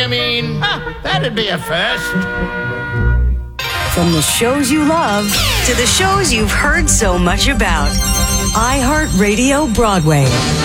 you mean? That'd be a first. From the shows you love to the shows you've heard so much about. iHeartRadio Broadway.